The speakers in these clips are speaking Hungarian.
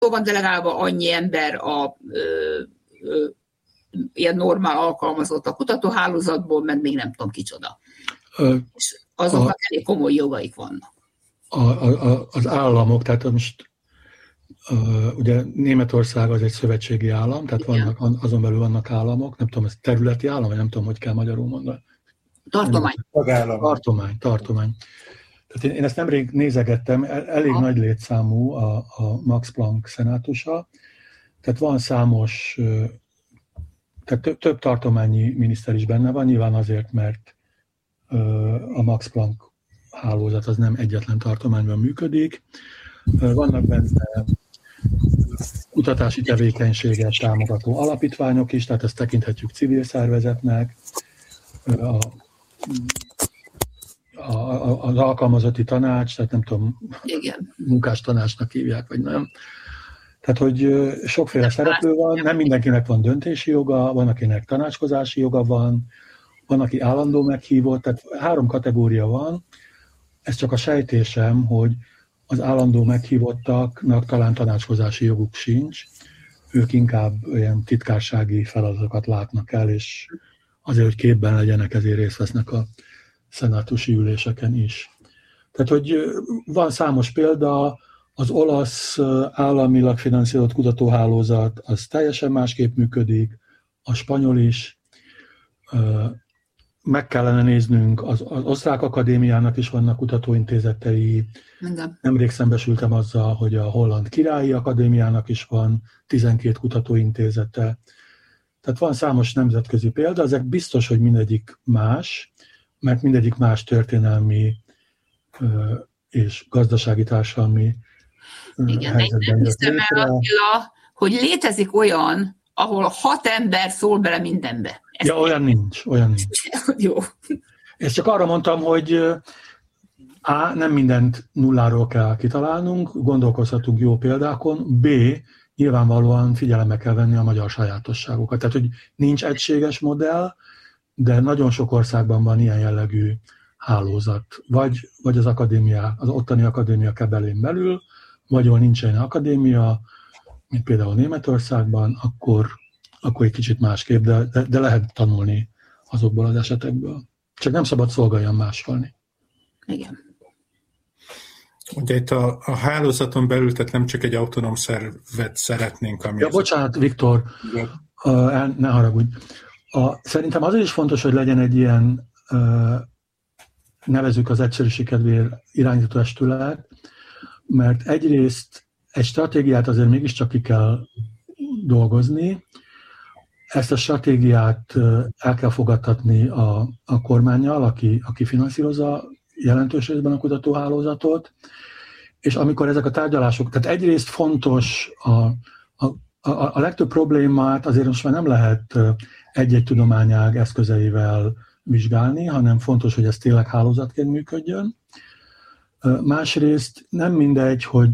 van, de legalább annyi ember ilyen normál alkalmazott a kutatóhálózatból, meg még nem tudom kicsoda. És azoknak elég komoly jogaik vannak. Az államok, tehát most ugye Németország az egy szövetségi állam, tehát vannak, azon belül vannak államok, nem tudom, ez területi állam, vagy nem tudom, hogy kell magyarul mondani. Tartomány. Tehát én ezt nemrég nézegettem, elég nagy létszámú a Max Planck szenátusa, tehát van számos, tehát több tartományi miniszter is benne van, nyilván azért, mert a Max Planck hálózat az nem egyetlen tartományban működik. Vannak benne kutatási tevékenységet támogató alapítványok is, tehát ezt tekinthetjük civil szervezetnek. Az alkalmazotti tanács, tehát nem tudom, munkástanácsnak hívják, vagy nem. Tehát, hogy sokféle szereplő van, nem mindenkinek van döntési joga, van, akinek tanácskozási joga van, aki állandó meghívott, tehát 3 kategória van. Ez csak a sejtésem, hogy az állandó meghívottaknak talán tanácskozási joguk sincs, ők inkább olyan titkársági feladatokat látnak el, és azért, hogy képben legyenek, ezért részt vesznek a szenátusi üléseken is. Tehát, hogy van számos példa, az olasz államilag finanszírozott kutatóhálózat, az teljesen másképp működik, a spanyol is. Meg kellene néznünk, az osztrák akadémiának is vannak kutatóintézetei. Nemrég szembesültem azzal, hogy a holland királyi akadémiának is van 12 kutatóintézete. Tehát van számos nemzetközi példa, ezek biztos, hogy mindegyik más, mert mindegyik más történelmi és gazdasági társadalmi helyzetben jött létre. Hogy létezik olyan, ahol 6 ember szól bele mindenbe. Ja, olyan nincs. Jó. És csak arra mondtam, hogy nem mindent nulláról kell kitalálnunk, gondolkozhatunk jó példákon, B, nyilvánvalóan figyelembe kell venni a magyar sajátosságokat. Tehát, hogy nincs egységes modell, de nagyon sok országban van ilyen jellegű hálózat. Vagy az akadémia, az ottani akadémia kebelén belül, vagy ahol nincsen akadémia, mint például Németországban, akkor egy kicsit másképp, de lehet tanulni azokból az esetekből. Csak nem szabad szolgáljan másolni. Igen. Ugye itt a hálózaton belül, tehát nem csak egy autonóm szervet szeretnénk, ami... Ja, bocsánat, Viktor, ne haragudj. Szerintem azért is fontos, hogy legyen egy ilyen, nevezzük az egyszerűség kedvéért irányító testület, mert egyrészt egy stratégiát azért mégiscsak ki kell dolgozni, ezt a stratégiát el kell fogadtatni a kormánnyal, aki finanszírozza jelentős részben a kutatóhálózatot, és amikor ezek a tárgyalások, tehát egyrészt fontos a legtöbb problémát azért most már nem lehet egy-egy tudományág eszközeivel vizsgálni, hanem fontos, hogy ez tényleg hálózatként működjön. Másrészt nem mindegy, hogy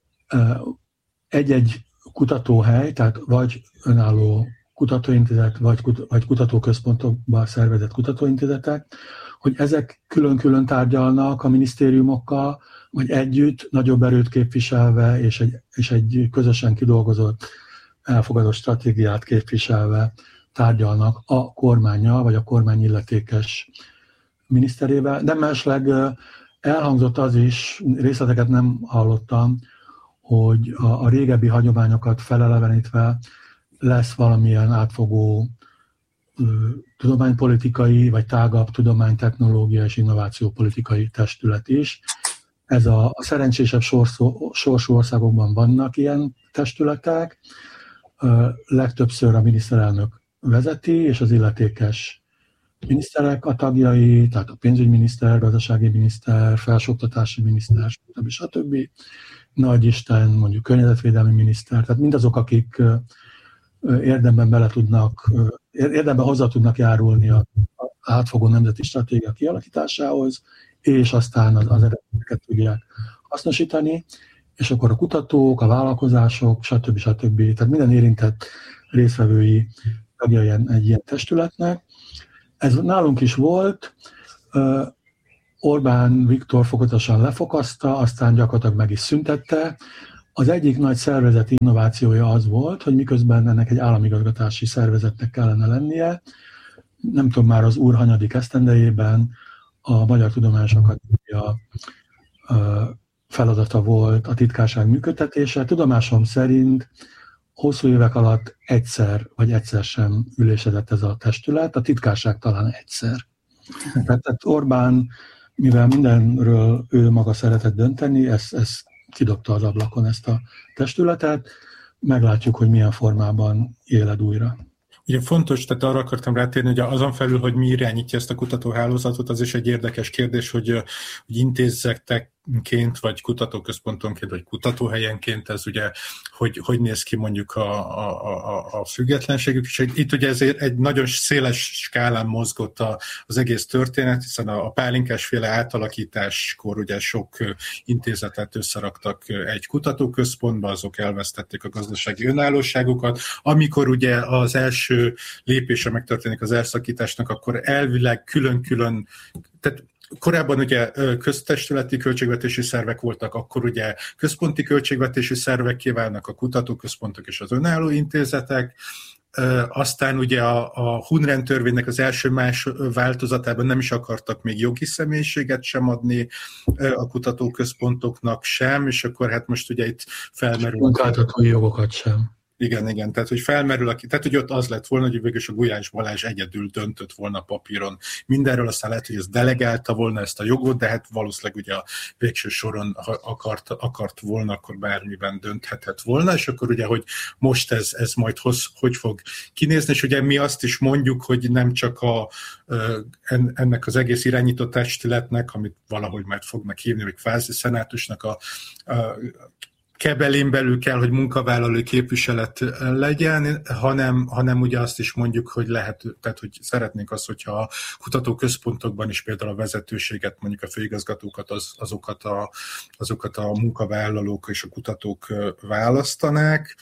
egy-egy kutatóhely, tehát vagy önálló kutatóintézet, vagy kutatóközpontokban szervezett kutatóintézetek, hogy ezek külön-külön tárgyalnak a minisztériumokkal, vagy együtt, nagyobb erőt képviselve, és egy közösen kidolgozott, elfogadott stratégiát képviselve tárgyalnak a kormánnyal, vagy a kormány illetékes miniszterével. De mellesleg elhangzott az is, részleteket nem hallottam, hogy a régebbi hagyományokat felelevenítve lesz valamilyen átfogó tudománypolitikai, vagy tágabb tudománytechnológia és innovációpolitikai testület is. Ez a szerencsésebb sorsú országokban vannak ilyen testületek, legtöbbször a miniszterelnök vezeti, és az illetékes miniszterek a tagjai, tehát a pénzügyminiszter, gazdasági miniszter, felsőoktatási miniszter, stb. Nagy Isten, mondjuk környezetvédelmi miniszter, tehát mindazok, akik érdemben hozzá tudnak járulni az átfogó nemzeti stratégia kialakításához, és aztán az eredményeket tudják hasznosítani, és akkor a kutatók, a vállalkozások, stb. Tehát minden érintett résztvevői tagja egy ilyen testületnek. Ez nálunk is volt, Orbán Viktor fokozatosan lefogaszta, aztán gyakorlatilag meg is szüntette. Az egyik nagy szervezeti innovációja az volt, hogy miközben ennek egy államigazgatási szervezetnek kellene lennie, nem tudom, már az úr hanyadik esztendejében a Magyar Tudományos Akadémia feladata volt a titkárság működtetése. Tudomásom szerint hosszú évek alatt egyszer sem ülésezett ez a testület, a titkárság talán egyszer. Tehát Orbán, mivel mindenről ő maga szeretett dönteni, ezt kidobta az ablakon, ezt a testületet. Meglátjuk, hogy milyen formában éled újra. Ugye fontos, tehát arra akartam rátérni, hogy azon felül, hogy mi irányítja ezt a kutatóhálózatot, az is egy érdekes kérdés, hogy intézetekként, vagy kutatóközpontonként, vagy kutatóhelyenként ez ugye, hogy néz ki mondjuk a függetlenségük, és itt ugye ez egy nagyon széles skálán mozgott az egész történet, hiszen a pálinkásféle átalakításkor ugye sok intézetet összeraktak egy kutatóközpontba, azok elvesztették a gazdasági önállóságukat. Amikor ugye az első lépése megtörténik az elszakításnak, akkor elvileg külön-külön, tehát korábban ugye köztestületi költségvetési szervek voltak, akkor ugye központi költségvetési szervek kiválnak a kutatóközpontok és az önálló intézetek. Aztán ugye a Hunren törvénynek az első-más változatában nem is akartak még jogi személyiséget sem adni a kutatóközpontoknak sem, és akkor hát most ugye itt felmerül... Munkáltatói jogokat sem. Igen, tehát hogy felmerül, tehát hogy ott az lett volna, hogy végülis a Gulyás Balázs egyedül döntött volna papíron mindenről, aztán lehet, hogy ez delegálta volna ezt a jogot, de hát valószínűleg ugye a végső soron, ha akart volna, akkor bármiben dönthetett volna, és akkor ugye, hogy most ez majd hogy fog kinézni, és ugye mi azt is mondjuk, hogy nem csak ennek az egész irányító testületnek, amit valahogy majd fognak hívni, vagy kvázi szenátusnak a kebelén belül kell, hogy munkavállalói képviselet legyen, hanem ugye azt is mondjuk, hogy lehet, tehát hogy szeretnénk azt, hogyha a kutatóközpontokban is például a vezetőséget, mondjuk a főigazgatókat, azokat a munkavállalók és a kutatók választanák,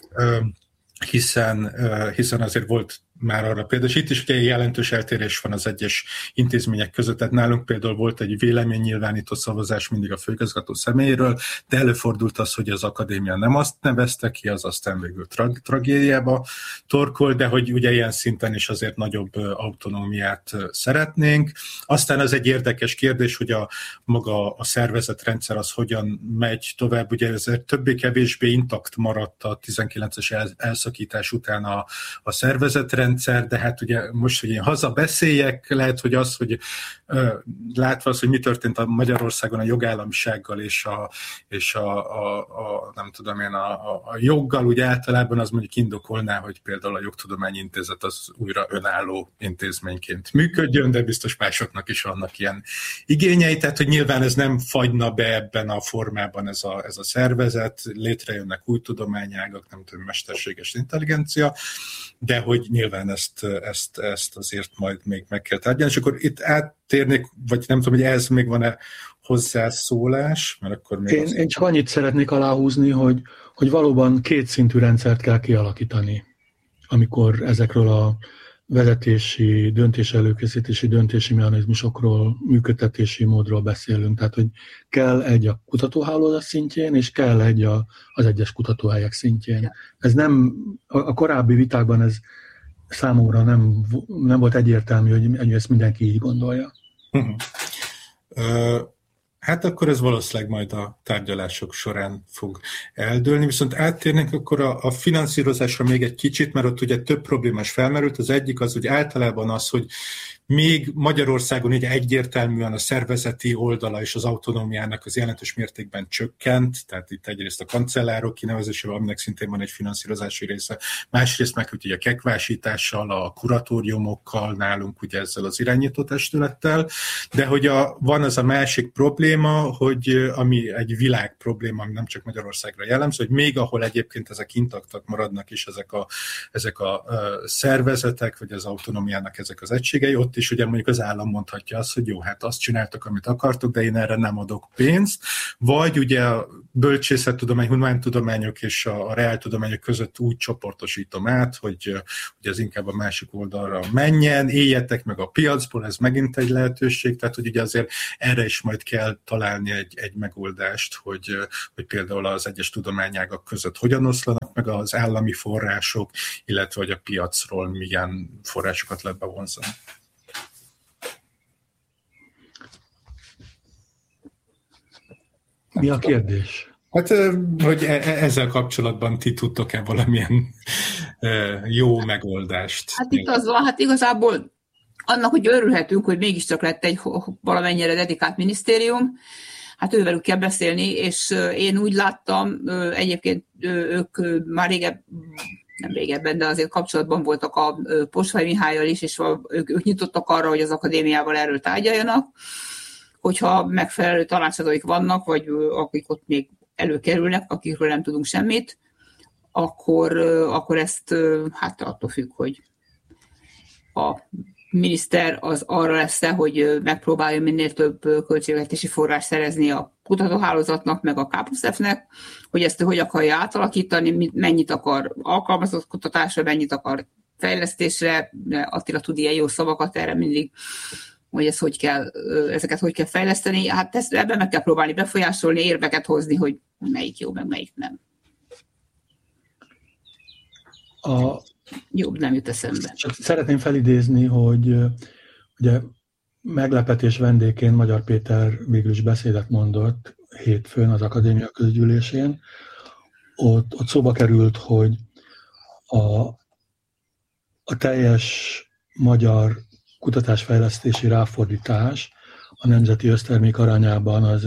hiszen azért volt már arra például, és itt is ugye jelentős eltérés van az egyes intézmények között, tehát nálunk például volt egy véleménynyilvánító szavazás mindig a főigazgató személyéről, de előfordult az, hogy az akadémia nem azt nevezte ki, az aztán végül tragédiába torkol, de hogy ugye ilyen szinten is azért nagyobb autonómiát szeretnénk. Aztán az egy érdekes kérdés, hogy maga a szervezetrendszer az hogyan megy tovább, ugye ezért többé-kevésbé intakt maradt a 19-es elszakítás után a szervezetrendszer, de hát ugye most, hogy én hazabeszéljek, lehet, hogy az, hogy látva az, hogy mi történt a Magyarországon a jogállamisággal és nem tudom én, a joggal úgy általában, az mondjuk indokolná, hogy például a Jogtudományi Intézet az újra önálló intézményként működjön, de biztos másoknak is vannak ilyen igényei, tehát hogy nyilván ez nem fagyna be ebben a formában ez a szervezet, létrejönnek új tudományágak, nem tudom, mesterséges intelligencia, de hogy nyilván ezt azért majd még meg kell tárgyalni, és akkor itt áttérnék, vagy nem tudom, hogy ez még van-e hozzászólás, mert akkor még én csak annyit szeretnék aláhúzni, hogy valóban kétszintű rendszert kell kialakítani, amikor ezekről a vezetési, döntési mechanizmusokról, működtetési módról beszélünk. Tehát, hogy kell egy a kutatóhálózat szintjén, és kell egy az egyes kutatóhelyek szintjén. Ez nem, a korábbi vitákban ez számomra nem volt egyértelmű, hogy ezt mindenki így gondolja. Hát akkor ez valószínűleg majd a tárgyalások során fog eldőlni, viszont áttérnénk akkor a finanszírozásra még egy kicsit, mert ott ugye több problémás felmerült. Az egyik az, hogy általában az, hogy még Magyarországon ugye egyértelműen a szervezeti oldala és az autonómiának az jelentős mértékben csökkent, tehát itt egyrészt a kancellárok kinevezésével, aminek szintén van egy finanszírozási része, másrészt meg ugye a kekvásítással, a kuratóriumokkal, nálunk ugye ezzel az irányító testülettel, de hogy van az a másik probléma, hogy ami egy világ probléma, ami nem csak Magyarországra jellemző, hogy még ahol egyébként ezek intaktak maradnak is ezek a szervezetek, vagy az autonómiának ezek az egységei, ott is ugye mondjuk az állam mondhatja azt, hogy jó, hát azt csináltak, amit akartok, de én erre nem adok pénzt, vagy ugye a bölcsészettudomány, humántudományok és a reáltudományok között úgy csoportosítom át, hogy ez inkább a másik oldalra menjen, éljetek meg a piacból, ez megint egy lehetőség, tehát hogy ugye azért erre is majd kell találni egy megoldást, hogy például az egyes tudományágak között hogyan oszlanak meg az állami források, illetve hogy a piacról milyen forrásokat lehet bevonzani. Mi a kérdés? Hát, hogy ezzel kapcsolatban ti tudtok-e valamilyen jó megoldást? Hát itt az van, hát igazából annak, hogy örülhetünk, hogy mégiscsak lett egy valamennyire dedikált minisztérium, hát ővelük kell beszélni, és én úgy láttam, egyébként ők már nem régebben, de azért kapcsolatban voltak a Posvay Mihállyal is, és ők nyitottak arra, hogy az akadémiával erről tárgyaljanak, hogyha megfelelő tanácsadóik vannak, vagy akik ott még előkerülnek, akikről nem tudunk semmit, akkor ezt hát attól függ, hogy a miniszter az arra lesz, hogy megpróbálja minél több költségvetési forrás szerezni a kutatóhálózatnak, meg a KPSZF-nek, hogy ezt hogy akarja átalakítani, mennyit akar alkalmazott kutatásra, mennyit akar fejlesztésre. Attila tud ilyen jó szavakat erre mindig, hogy ezeket hogy kell fejleszteni. Hát ebben meg kell próbálni befolyásolni, érveket hozni, hogy melyik jó, meg melyik nem. Jobb nem jut eszembe. Csak szeretném felidézni, hogy ugye meglepetés vendégként Magyar Péter végül is beszédet mondott hétfőn az akadémia közgyűlésén. Ott szóba került, hogy a teljes magyar kutatásfejlesztési ráfordítás a nemzeti össztermék arányában az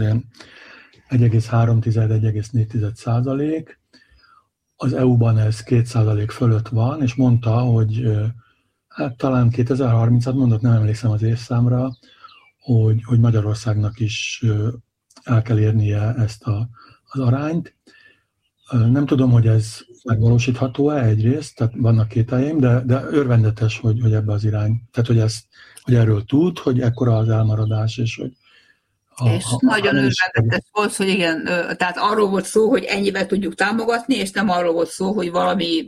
1,3-1,4%. Az EU-ban ez 2% fölött van, és mondta, hogy hát talán 2030-at mondott, nem emlékszem az évszámra, hogy Magyarországnak is el kell érnie ezt az arányt. Nem tudom, hogy ez megvalósítható-e egyrészt, tehát vannak kételjeim, de örvendetes, hogy ebbe az irány, tehát hogy erről tud, hogy ekkora az elmaradás, és hogy nagyon örvendetes volt, hogy igen, tehát arról volt szó, hogy ennyivel tudjuk támogatni, és nem arról volt szó, hogy valami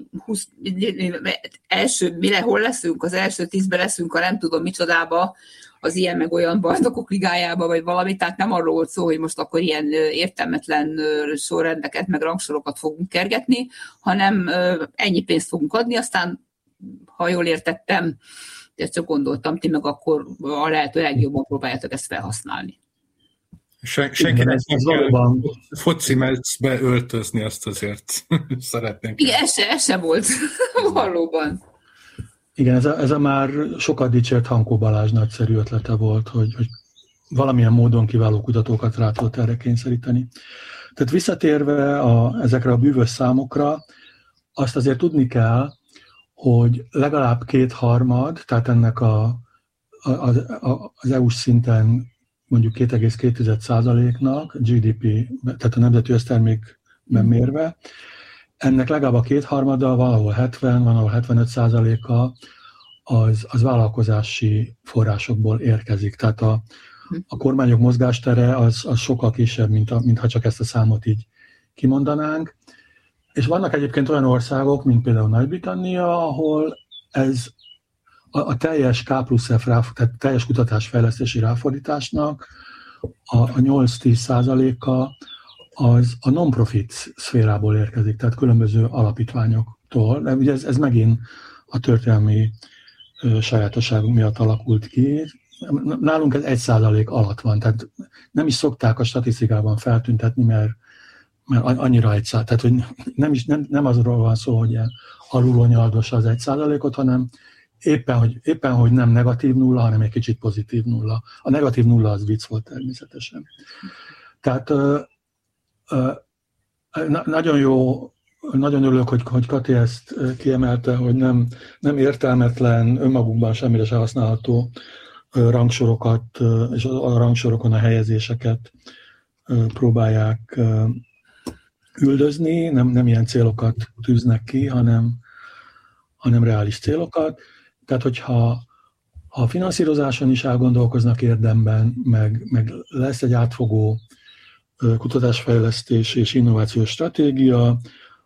hol leszünk, az első 10-ben leszünk, a nem tudom micsodába, az ilyen meg olyan bajnokok ligájába, vagy valami, tehát nem arról volt szó, hogy most akkor ilyen értelmetlen sorrendeket, meg rangsorokat fogunk kergetni, hanem ennyi pénzt fogunk adni, aztán, ha jól értettem, ezt csak gondoltam, ti meg akkor a lehető legjobban próbáljátok ezt felhasználni. Senkinek nem kell foci meccsbe öltözni, azt azért szeretnénk. Igen, ez se volt valóban. Igen, ez a már sokat dicsért Hankó Balázs nagyszerű ötlete volt, hogy valamilyen módon kiváló kutatókat rá tudott erre kényszeríteni. Tehát visszatérve ezekre a bűvös számokra, azt azért tudni kell, hogy legalább 2/3, tehát ennek az EU-s szinten mondjuk 2,2%-nak GDP, tehát a nemzeti össztermékben mérve, ennek legalább a 2/3, valahol 70, valahol 75%-a az vállalkozási forrásokból érkezik. Tehát a kormányok mozgástere az sokkal kisebb, mintha csak ezt a számot így kimondanánk. És vannak egyébként olyan országok, mint például Nagy-Britannia, ahol ez a teljes K+F, tehát teljes kutatásfejlesztési ráfordításnak a 8-10%-a az a non-profit szférából érkezik, tehát különböző alapítványoktól. De ugye ez megint a történelmi sajátosságunk miatt alakult ki. Nálunk ez 1% alatt van, tehát nem is szokták a statisztikában feltüntetni, mert annyira 1%. Tehát hogy nem azról van szó, hogy ilyen alulonyaldos az 1%-ot, hanem éppen, hogy nem negatív nulla, hanem egy kicsit pozitív nulla. A negatív nulla az vicc volt természetesen. Tehát nagyon jó, nagyon örülök, hogy Kati ezt kiemelte, hogy nem értelmetlen, önmagunkban semmire se használható rangsorokat, és a rangsorokon a helyezéseket próbálják üldözni, nem ilyen célokat tűznek ki, hanem reális célokat. Tehát, hogyha A finanszírozáson is elgondolkoznak érdemben, meg lesz egy átfogó kutatásfejlesztés és innovációs stratégia,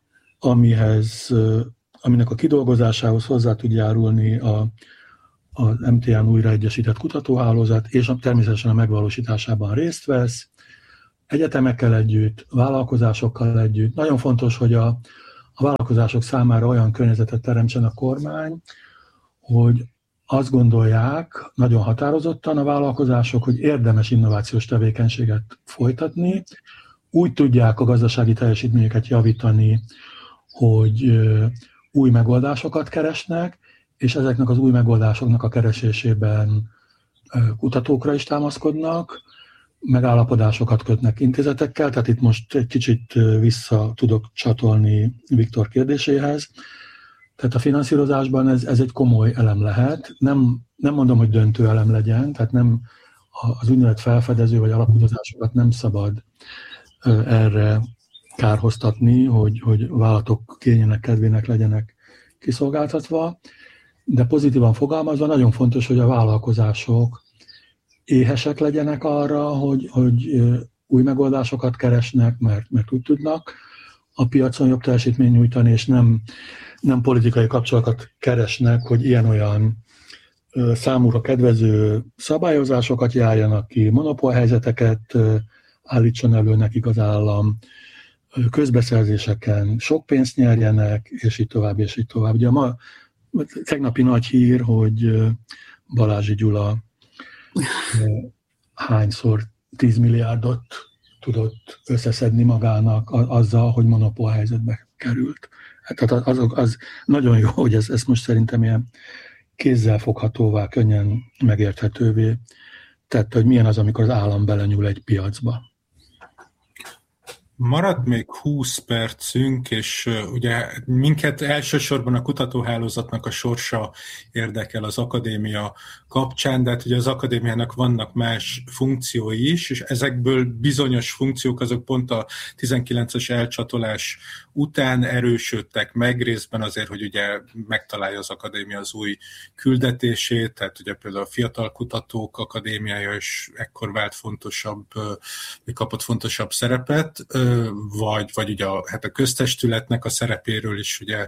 aminek a kidolgozásához hozzá tud járulni az MTA-n újraegyesített kutatóhálózat, és természetesen a megvalósításában részt vesz, egyetemekkel együtt, vállalkozásokkal együtt. Nagyon fontos, hogy a vállalkozások számára olyan környezetet teremtsen a kormány, hogy azt gondolják nagyon határozottan a vállalkozások, hogy érdemes innovációs tevékenységet folytatni, úgy tudják a gazdasági teljesítményeket javítani, hogy új megoldásokat keresnek, és ezeknek az új megoldásoknak a keresésében kutatókra is támaszkodnak, megállapodásokat kötnek intézetekkel, tehát itt most egy kicsit vissza tudok csatolni Viktor kérdéséhez. Tehát a finanszírozásban ez egy komoly elem lehet. Nem mondom, hogy döntő elem legyen, tehát nem az úgynevezett felfedező vagy alapkutatásokat nem szabad erre kárhoztatni, hogy vállalatok kényének, kedvének legyenek kiszolgáltatva, de pozitívan fogalmazva nagyon fontos, hogy a vállalkozások éhesek legyenek arra, hogy új megoldásokat keresnek, mert úgy tudnak a piacon jobb teljesítményt nyújtani, és nem politikai kapcsolatokat keresnek, hogy ilyen-olyan számukra kedvező szabályozásokat járjanak ki, monopólhelyzeteket állítson elő nekik az állam, közbeszerzéseken sok pénzt nyerjenek, és így tovább, és így tovább. Ugye ma tegnapi nagy hír, hogy Balázsi Gyula hányszor 10 milliárdot tudott összeszedni magának azzal, hogy monopólhelyzetbe került. Tehát az nagyon jó, hogy ez most szerintem ilyen kézzelfoghatóvá, könnyen megérthetővé tette, hogy milyen az, amikor az állam belenyúl egy piacba. Maradt még 20 percünk, és ugye minket elsősorban a kutatóhálózatnak a sorsa érdekel az akadémia kapcsán, de hát ugye az akadémiának vannak más funkciói is, és ezekből bizonyos funkciók azok pont a 19-es elcsatolás után erősödtek meg, részben azért, hogy ugye megtalálja az akadémia az új küldetését, tehát ugye például a Fiatal Kutatók Akadémiája is ekkor vált fontosabb, kapott fontosabb szerepet, vagy ugye a köztestületnek a szerepéről is ugye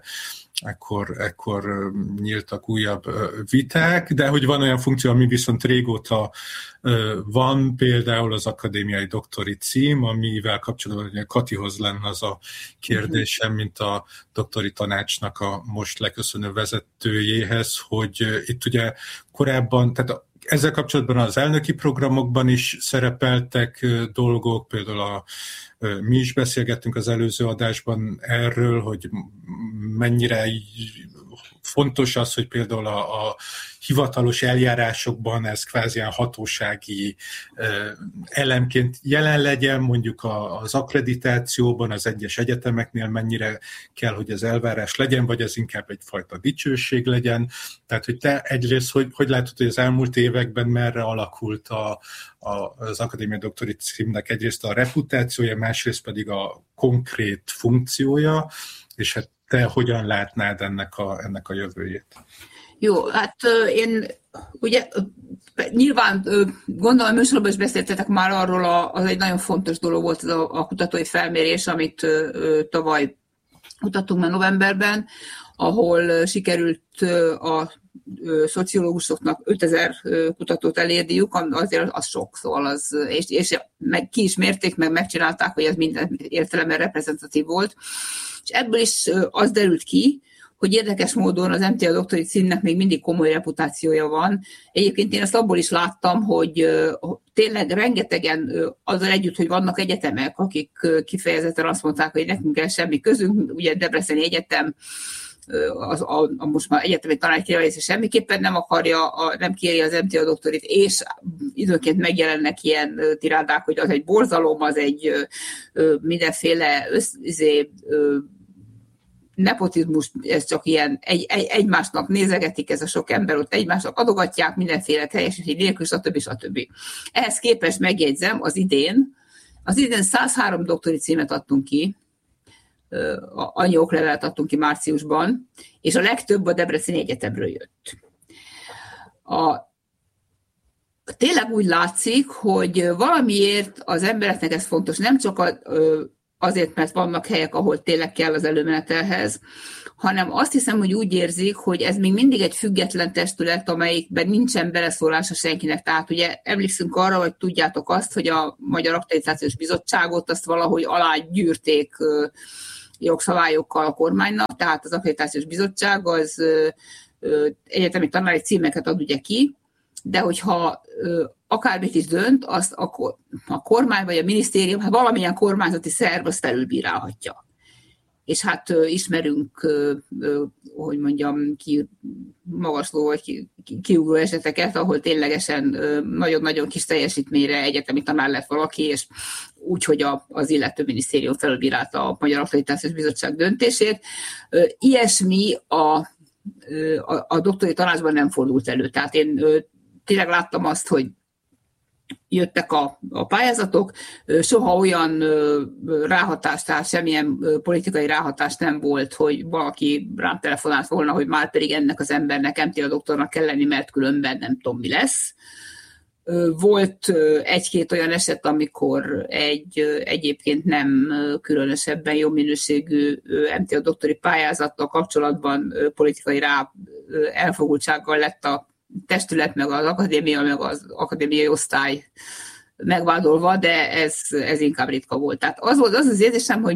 ekkor nyíltak újabb viták, de hogy van olyan funkció, ami viszont régóta van, például az akadémiai doktori cím, amivel kapcsolatban hogy Katihoz lenne az a kérdésem, mint a doktori tanácsnak a most leköszönő vezetőjéhez, hogy itt ugye korábban, tehát ezzel kapcsolatban az elnöki programokban is szerepeltek dolgok, például mi is beszélgettünk az előző adásban erről, hogy mennyire fontos az, hogy például a hivatalos eljárásokban ez kvázi hatósági elemként jelen legyen, mondjuk az akkreditációban, az egyes egyetemeknél mennyire kell, hogy ez elvárás legyen, vagy ez inkább egyfajta dicsőség legyen. Tehát, hogy te egyrészt, hogy látod, hogy az elmúlt években merre alakult az akadémiai doktori címnek egyrészt a reputációja, másrészt pedig a konkrét funkciója, és hát te hogyan látnád ennek a jövőjét? Jó, hát én ugye nyilván gondolom, műsorban is beszéltetek már arról, az egy nagyon fontos dolog volt a kutatói felmérés, amit tavaly mutattunk már novemberben, ahol sikerült a szociológusoknak 5000 kutatót elérniük, azért az sok, szóval és meg ki is mérték, megcsinálták, hogy ez minden értelemben reprezentatív volt. És ebből is az derült ki, hogy érdekes módon az MTA doktori címnek még mindig komoly reputációja van. Egyébként én ezt abból is láttam, hogy tényleg rengetegen azzal együtt, hogy vannak egyetemek, akik kifejezetten azt mondták, hogy nekünk kell semmi közünk, ugye Debreceni Egyetem, most már egyetemi tanácskinevezése semmiképpen nem akarja, nem kéri az MTA doktorit, és időnként megjelennek ilyen tirádák, hogy az egy borzalom, az egy mindenféle nepotizmus, ez csak ilyen egymásnak nézegetik, ez a sok ember ott egymásnak adogatják, mindenféle teljesítmény nélkül, stb. Ehhez képest megjegyzem, az idén 103 doktori címet adtunk ki, annyi oklevelet adtunk ki márciusban, és a legtöbb a Debreceni Egyetemről jött. tényleg úgy látszik, hogy valamiért az embereknek ez fontos, nem csak azért, mert vannak helyek, ahol tényleg kell az előmenetelhez, hanem azt hiszem, hogy úgy érzik, hogy ez még mindig egy független testület, amelyikben nincsen beleszólása senkinek. Tehát ugye emlékszünk arra, hogy tudjátok azt, hogy a Magyar Akkreditációs Bizottságot azt valahogy alágyűrték jogszabályokkal a kormánynak, tehát az Akkreditációs Bizottság az egyetemi tanári címeket ad ugye ki, de hogyha akármit is dönt, azt a kormány vagy a minisztérium, hát valamilyen kormányzati szerv azt felülbírálhatja. És hát ismerünk, hogy mondjam, magasló vagy kiugró eseteket, ahol ténylegesen nagyon-nagyon kis teljesítményre egyetemi tanár lett valaki, és úgy, hogy az illető minisztérium felülbírálta a Magyar Akkreditációs Bizottság döntését. Ilyesmi a doktori tanácsban nem fordult elő. Tehát én tényleg láttam azt, hogy jöttek a pályázatok, soha olyan ráhatás, tehát semmilyen politikai ráhatás nem volt, hogy valaki rám telefonált volna, hogy már pedig ennek az embernek, MTA doktornak kell lenni, mert különben nem tudom, mi lesz. Volt egy-két olyan eset, amikor egyébként nem különösebben jó minőségű MTA doktori pályázattal kapcsolatban politikai elfogultsággal lett a testület, meg az akadémia, meg az akadémiai osztály megvádolva, de ez inkább ritka volt. Tehát az volt az érzésem, hogy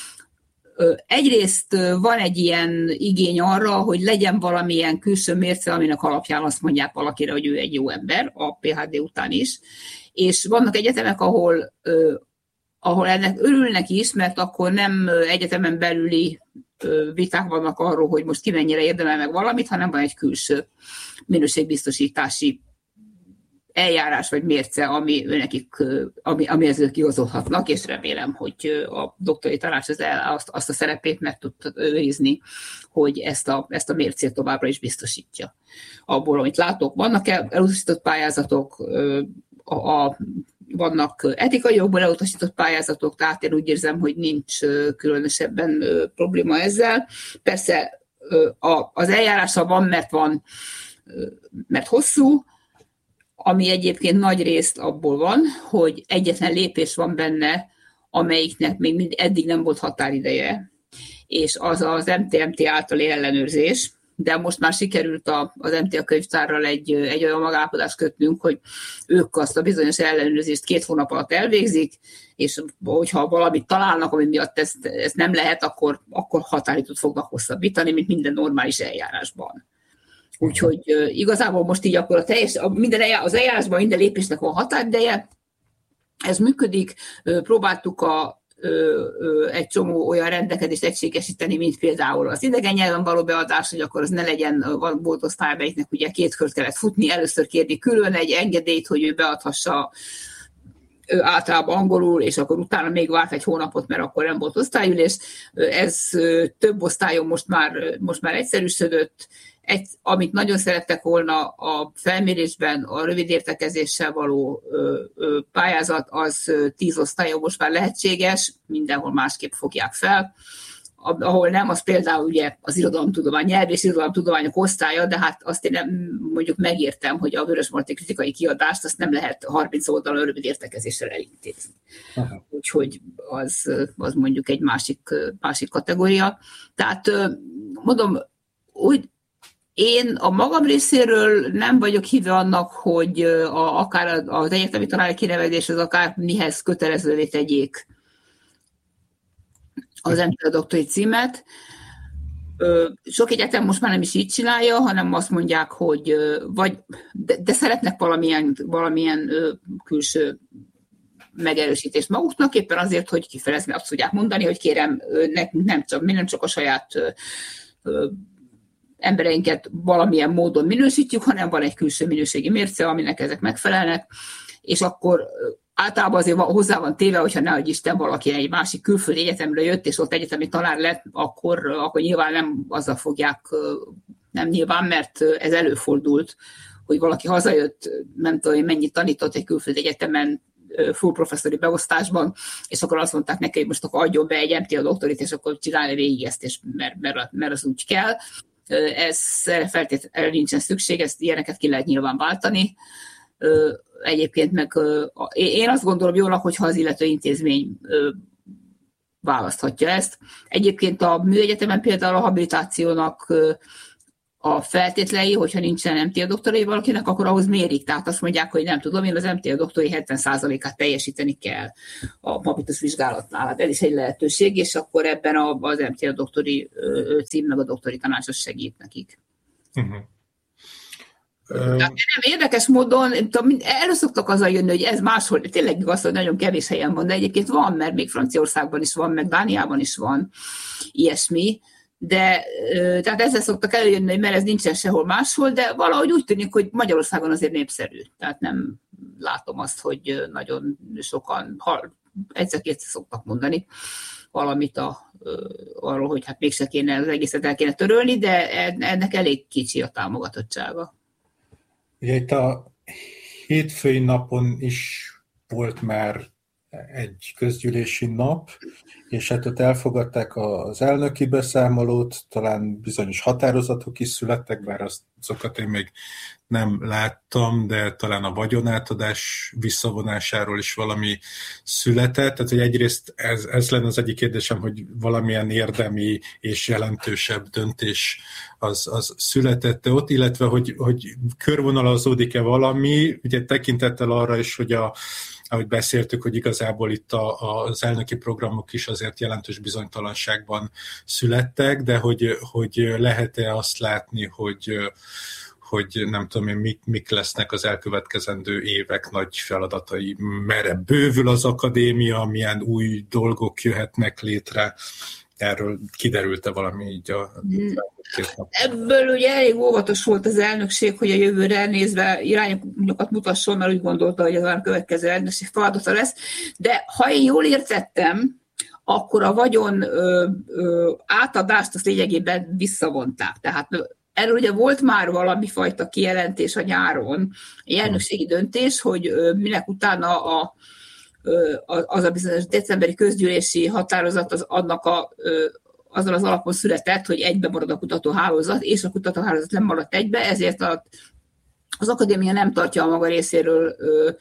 egyrészt van egy ilyen igény arra, hogy legyen valamilyen külső mérce, aminek alapján azt mondják valakire, hogy ő egy jó ember, a PhD után is, és vannak egyetemek, ahol ennek örülnek is, mert akkor nem egyetemen belüli viták vannak arról, hogy most ki mennyire érdemel meg valamit, hanem van egy külső minőségbiztosítási eljárás vagy mérce, amihez ők igazolhatnak, és remélem, hogy a doktori tanács azt a szerepét meg tudta őrizni, hogy ezt a mércét továbbra is biztosítja. Abból, amit látok, vannak elutasított pályázatok, vannak etikai jogból elutasított pályázatok, tehát én úgy érzem, hogy nincs különösebben probléma ezzel. Persze az eljárása van, mert hosszú, ami egyébként nagy részt abból van, hogy egyetlen lépés van benne, amelyiknek még eddig nem volt határideje, és az MTA általi ellenőrzés, de most már sikerült az MTA könyvtárral egy olyan megállapodást kötnünk, hogy ők azt a bizonyos ellenőrzést 2 hónap alatt elvégzik, és hogyha valamit találnak, ami miatt ezt nem lehet, akkor határidőt fognak hosszabbítani, mint minden normális eljárásban. Úgyhogy igazából most így akkor az eljárásban minden lépésnek van határideje, ez működik, próbáltuk egy csomó olyan rendelkezést egységesíteni, mint például az idegen nyelven való beadás, hogy akkor az ne legyen, volt osztály, amelyiknek ugye 2 kört kellett futni, először kérni külön egy engedélyt, hogy ő beadhassa általában angolul, és akkor utána még várt egy hónapot, mert akkor nem volt osztályülés. Ez több osztályon most már egyszerűsödött. Amit nagyon szerettek volna a felmérésben, a rövid értekezéssel való pályázat, az 10 osztályon most már lehetséges, mindenhol másképp fogják fel. Ahol nem, az például ugye az irodalomtudomány, nyelv és irodalomtudományok osztálya, de hát azt én mondjuk megértem, hogy a Vörösmarty kritikai kiadást azt nem lehet 30 oldalon rövid értekezéssel elintézni. Aha. Úgyhogy az mondjuk egy másik kategória. Tehát mondom, úgy én a magam részéről nem vagyok híve annak, hogy akár az egyetemi tanári kinevezés, az akár mihez kötelezővé tegyék az MTA doktori címet. Sok egyetem most már nem is így csinálja, hanem azt mondják, hogy de szeretnek valamilyen külső megerősítést maguknak, éppen azért, hogy kifejezni azt tudják mondani, hogy kérem, mi nem csak a saját embereinket valamilyen módon minősítjük, hanem van egy külső minőségi mérce, aminek ezek megfelelnek, és akkor általában azért hozzá van téve, hogyha nehogy Isten valaki egy másik külföldi egyetemre jött, és ott egyetemi tanár lett, akkor nyilván nem azzal fogják, nem nyilván, mert ez előfordult, hogy valaki hazajött, nem tudom, hogy mennyit tanított egy külföldi egyetemen, full professzori beosztásban, és akkor azt mondták neki, hogy most akkor adjon be egy MTA doktorit, és akkor csinálni végig ezt, és mert az úgy kell. Ez feltétlenül nincsen szükség, ezt ilyeneket ki lehet nyilván váltani. Egyébként meg én azt gondolom jónak, hogyha az illető intézmény választhatja ezt. Egyébként a műegyetemen például a habilitációnak a feltételei, hogyha nincsen MTA doktorai valakinek, akkor ahhoz mérik. Tehát azt mondják, hogy nem tudom, én az MTA doktori 70%-át teljesíteni kell a habitus vizsgálatnál. Hát ez is egy lehetőség, és akkor ebben az MTA doktori cím meg a doktori tanácsos segít nekik. Uh-huh. Tehát nem érdekes módon, erről szoktak azzal jönni, hogy ez máshol, tényleg igaz, hogy nagyon kevés helyen van, de egyébként van, mert még Franciaországban is van, meg Dániában is van ilyesmi, de tehát ezzel szoktak előjönni, mert ez nincsen sehol máshol, de valahogy úgy tűnik, hogy Magyarországon azért népszerű. Tehát nem látom azt, hogy nagyon sokan, egyszer-kétszer szoktak mondani valamit arról, hogy hát mégse kéne, az egészet el kéne törölni, de ennek elég kicsi a támogatottsága. Ugye itt a hétfői napon is volt már egy közgyűlési nap, és hát ott elfogadták az elnöki beszámolót, talán bizonyos határozatok is születtek, bár azokat én még nem láttam, de talán a vagyonátadás visszavonásáról is valami született. Tehát, hogy egyrészt ez lenne az egyik kérdésem, hogy valamilyen érdemi és jelentősebb döntés az született ott, illetve hogy körvonalazódik-e valami, ugye tekintettel arra is, hogy ahogy beszéltük, hogy igazából itt az elnöki programok is azért jelentős bizonytalanságban születtek, de hogy lehet-e azt látni, hogy nem tudom én, mik lesznek az elkövetkezendő évek nagy feladatai, merre bővül az akadémia, milyen új dolgok jöhetnek létre. Erről kiderült-e valami így a Ebből ugye elég óvatos volt az elnökség, hogy a jövőre nézve irányokat mutasson, mert úgy gondolta, hogy ez a következő elnökség feladata lesz. De ha én jól értettem, akkor a vagyon átadást azt lényegében visszavonták. Tehát erről ugye volt már valami fajta kijelentés a nyáron, egy elnökségi döntés, hogy minek utána az a bizonyos decemberi közgyűlési határozat azon az alapon született, hogy egybe marad a kutatóhálózat, és a kutatóhálózat nem maradt egybe, ezért az akadémia nem tartja a maga részéről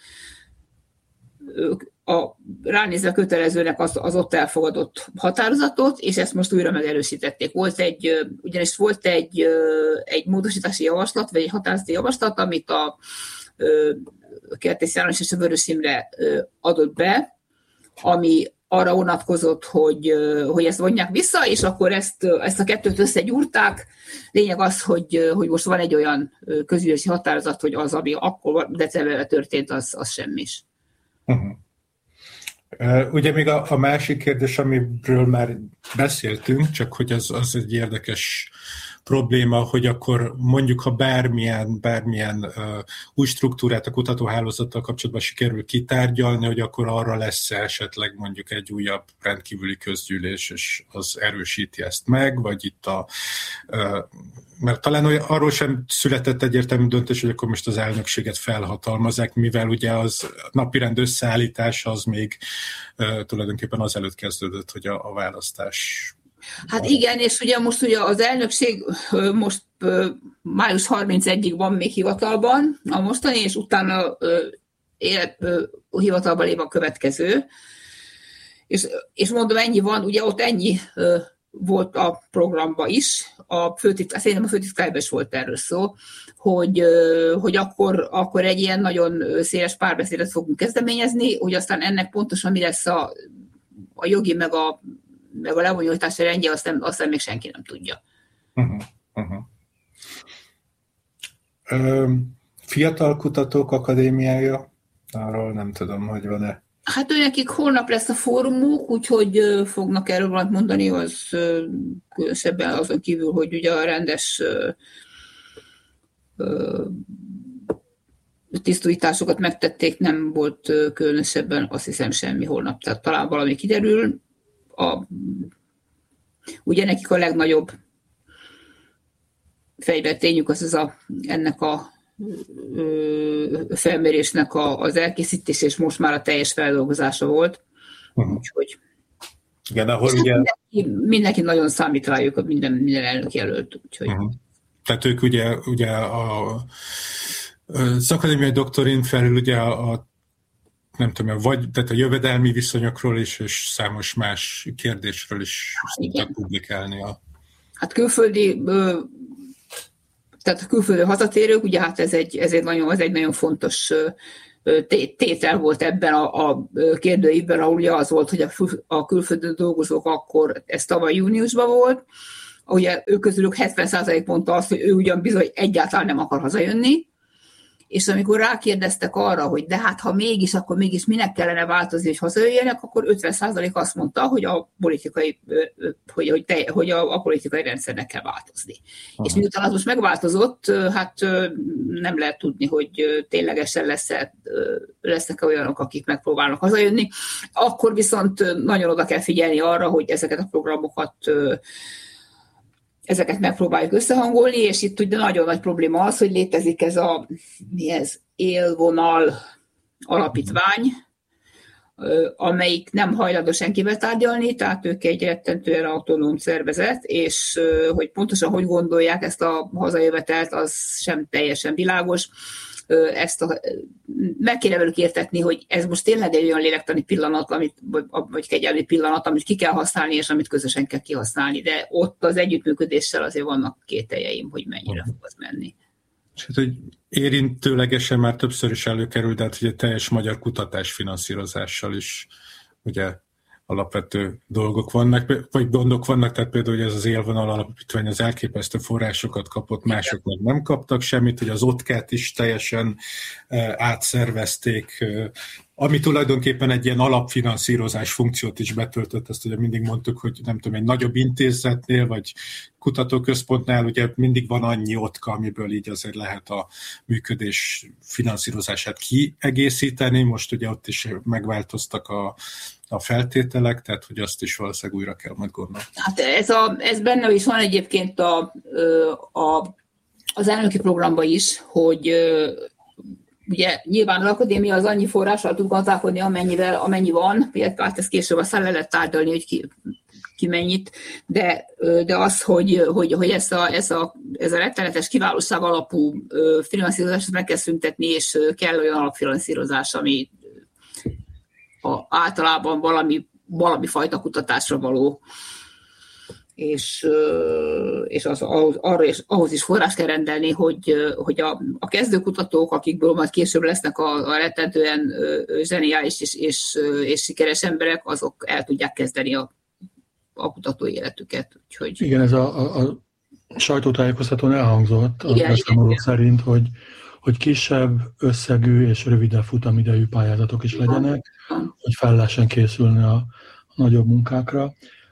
ránézve kötelezőnek az ott elfogadott határozatot, és ezt most újra megerősítették. Ugyanis volt egy módosítási javaslat, vagy egy határozati javaslat, amit a Kertész János és a Vörös Imre adott be, ami arra vonatkozott, hogy ezt vonják vissza, és akkor ezt a kettőt összegyúrták. Lényeg az, hogy most van egy olyan közgyűlési határozat, hogy az, ami akkor decemberben történt, az semmis. Uh-huh. Ugye még a másik kérdés, amiről már beszéltünk, csak hogy az egy érdekes probléma, hogy akkor mondjuk, ha bármilyen új struktúrát a kutatóhálózattal kapcsolatban sikerül kitárgyalni, hogy akkor arra lesz esetleg mondjuk egy újabb rendkívüli közgyűlés, és az erősíti ezt meg, vagy itt mert talán arról sem született egyértelmű döntés, hogy akkor most az elnökséget felhatalmazzák, mivel ugye az napirend összeállítása az még tulajdonképpen azelőtt kezdődött, hogy a választás. Hát igen, és ugye most ugye az elnökség most május 31-ig van még hivatalban, a mostani, és utána hivatalban lép a következő. És mondom, ennyi van, ugye ott ennyi volt a programban is, szerintem a főtitkárban is volt erről szó, hogy akkor egy ilyen nagyon széles párbeszédet fogunk kezdeményezni, hogy aztán ennek pontosan mi lesz a jogi meg a lebonyolítási rendje, aztán még senki nem tudja. Fiatal Kutatók Akadémiája, arról nem tudom, hogy van-e. Hát nekik holnap lesz a fórumuk, úgyhogy fognak erről valamit mondani, az különösebben azon kívül, hogy ugye a rendes tisztújításokat megtették, nem volt különösebben, azt hiszem, semmi holnap, tehát talán valami kiderül. Ugye nekik a legnagyobb fegyvertényük ennek a felmérésnek az elkészítés, és most már a teljes feldolgozása volt. Úgyhogy igen, ahol ugye... mindenki nagyon számít rájuk, minden elnök jelölt. Úgyhogy... Tehát ők ugye Az akadémiai doktorin felül ugye nem tudom, tehát a jövedelmi viszonyokról is, és számos más kérdésről is szoktak publikálni. Hát tehát a külföldi hazatérők, ugye hát ez egy nagyon fontos tétel volt ebben a kérdőívben, ahol ugye az volt, hogy a külföldön dolgozók akkor, ez tavaly júniusban volt, ugye ők közülük 70% mondta azt, hogy ő ugyan bizony egyáltalán nem akar hazajönni, és amikor rákérdeztek arra, hogy de hát ha mégis, akkor mégis minek kellene változni, hogy hazajöjjenek, akkor 50% azt mondta, hogy a politikai rendszernek kell változni. Aha. És miután az most megváltozott, hát nem lehet tudni, hogy ténylegesen lesznek olyanok, akik megpróbálnak hazajönni. Akkor viszont nagyon oda kell figyelni arra, hogy ezeket a programokat ezeket megpróbáljuk összehangolni, és itt ugye nagyon nagy probléma az, hogy létezik ez élvonal alapítvány, amelyik nem hajlandó senkivel tárgyalni, tehát ők egy rettentően autonóm szervezet, és hogy pontosan hogy gondolják ezt a hazajövetelt, az sem teljesen világos. Meg kéne velük értetni, hogy ez most tényleg egy olyan lélektani pillanat, vagy kegyelmi pillanat, amit ki kell használni, és amit közösen kell kihasználni, de ott az együttműködéssel azért vannak kételjeim, hogy mennyire fog az menni. És hát, hogy érintőlegesen már többször is előkerült, de hát ugye teljes magyar kutatásfinanszírozással is ugye alapvető dolgok vannak, vagy gondok vannak, tehát például hogy ez az élvonal alapítvány az elképesztő forrásokat kapott, mások meg nem kaptak semmit, hogy az OTK-t is teljesen átszervezték, ami tulajdonképpen egy ilyen alapfinanszírozás funkciót is betöltött, ezt ugye mindig mondtuk, hogy nem tudom, egy nagyobb intézetnél, vagy kutatóközpontnál ugye mindig van annyi OTK, amiből így azért lehet a működés finanszírozását kiegészíteni, most ugye ott is megváltoztak a feltételek, tehát hogy azt is valószínűleg újra kell majd gondolni. Hát ez benne is van egyébként az elnöki programban is, hogy ugye nyilván az akadémia az annyi forrással tud gazdálkodni, amennyi van, hát ezt később aztán le lehet tárgyalni, hogy ki mennyit, de az, hogy ez a rettenetes kiválóság alapú finanszírozást meg kell szüntetni, és kell olyan alapfinanszírozás, ami általában valami fajta kutatásra való, és ahhoz is forrás kell rendelni, hogy a kezdőkutatók, akikből majd később lesznek a rettentően zseniális és sikeres emberek, azok el tudják kezdeni a kutatói életüket. Úgyhogy... Igen, ez a sajtótájékoztatón elhangzott a beszámolók szerint, hogy kisebb összegű és rövidebb futamidejű pályázatok is legyenek, hogy fel lehessen készülni a nagyobb munkákra.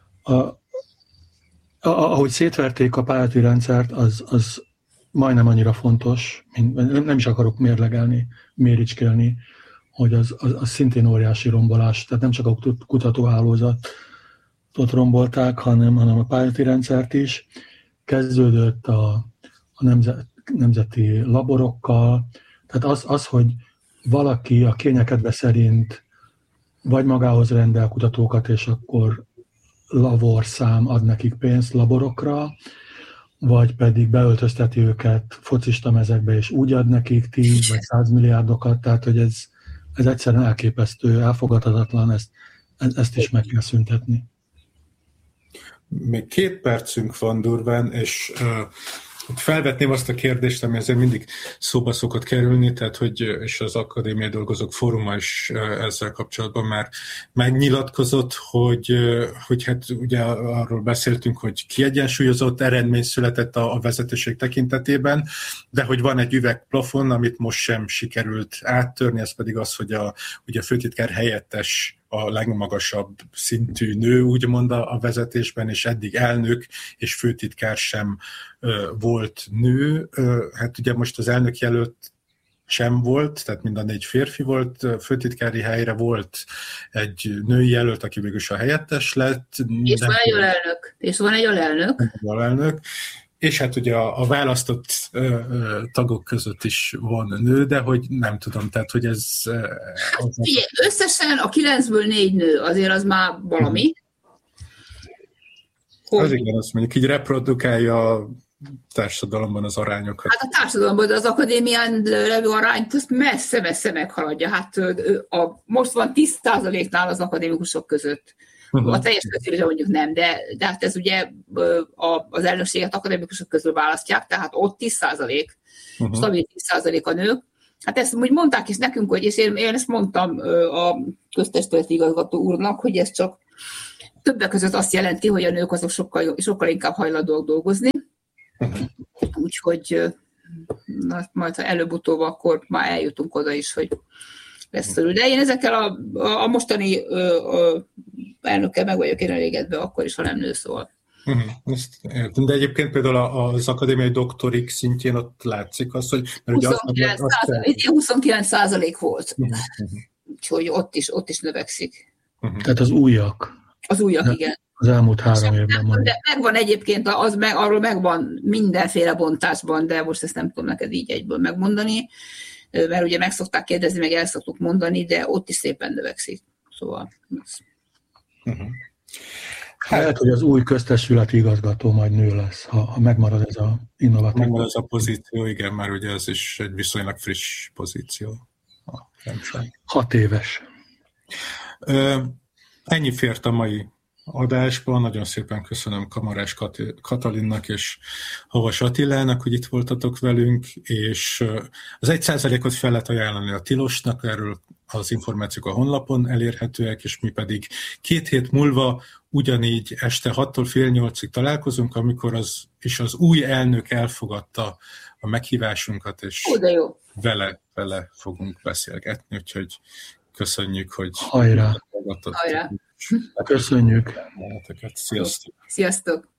Ahogy szétverték a pályázati rendszert, az majdnem annyira fontos, nem is akarok mérlegelni, méricskélni, hogy az szintén óriási rombolás. Tehát nem csak a kutatóhálózatot rombolták, hanem a pályázati rendszert is. Kezdődött a nemzeti laborokkal, tehát az, hogy valaki a kényekedve szerint vagy magához rendel kutatókat, és akkor laborszám ad nekik pénzt laborokra, vagy pedig beöltözteti őket focista mezekbe, és úgy ad nekik 10 vagy 100 milliárdokat, tehát hogy ez egyszerűen elképesztő, elfogadhatatlan, ezt is meg kell szüntetni. Még 2 percünk van durván, és felvetném azt a kérdést, ami azért mindig szóba szokott kerülni, tehát hogy, és az Akadémiai Dolgozók Fóruma is ezzel kapcsolatban már megnyilatkozott, hogy hát ugye arról beszéltünk, hogy kiegyensúlyozott eredmény született a vezetőség tekintetében, de hogy van egy üvegplafon, amit most sem sikerült áttörni, ez pedig az, hogy ugye a főtitkár helyettes a legmagasabb szintű nő, úgymond a vezetésben, és eddig elnök és főtitkár sem volt nő. Hát ugye most az elnök jelölt sem volt, tehát mind a 4 férfi volt, főtitkári helyre volt egy női jelölt, aki végül is a helyettes lett. És van egy alelnök. És van egy alelnök. És hát ugye a választott tagok között is van nő, de hogy nem tudom, tehát hogy ez... Összesen a 9-ből 4 nő, azért az már valami. Az igen, azt mondjuk, így reprodukálja társadalomban az arányokat? Hát a társadalomban, de az akadémián levő arányt azt messze-messze meghaladja. Hát most van 10%-nál az akadémikusok között. A teljes közülésre mondjuk nem, de hát ez ugye az elnökséget akadémikusok közül választják, tehát ott 10%, stabil 10% a nők. Hát ezt úgy mondták is nekünk, hogy és én ezt mondtam a köztestületi igazgató úrnak, hogy ez csak többek között azt jelenti, hogy a nők azok sokkal inkább hajlandóak dolgozni. Úgyhogy majd ha előbb-utóbb, akkor már eljutunk oda is, hogy lesz felül. De én ezekkel a mostani elnökkel meg vagyok én elégedve, akkor is, ha nem nő szól. De egyébként például az akadémiai doktorik szintjén ott látszik az, hogy... 29% volt. Úgyhogy ott is növekszik. Tehát az újak. Az újak, igen. Az elmúlt 3 évben mondjuk. De megvan egyébként, arról megvan mindenféle bontásban, de most ezt nem tudom neked így egyből megmondani, mert ugye meg szokták kérdezni, meg el szoktuk mondani, de ott is szépen növekszik. Szóval... Lehet, hogy az új köztestületi igazgató majd nő lesz, ha megmarad ez a innovatív. Megmarad ez a pozíció, igen, már ugye ez is egy viszonylag friss pozíció. 6 éves. Ennyi fért a mai adásban. Nagyon szépen köszönöm Kamarás Katalinnak és Havas Attilának, hogy itt voltatok velünk, és az 1%-ot fel lehet ajánlani a Tilosnak, erről az információk a honlapon elérhetőek, és mi pedig 2 hét múlva ugyanígy este 6-tól fél 8-ig találkozunk, amikor az új elnök elfogadta a meghívásunkat, és vele fogunk beszélgetni, úgyhogy köszönjük, hogy... Hajrá! Köszönjük! Sziasztok! Sziasztok!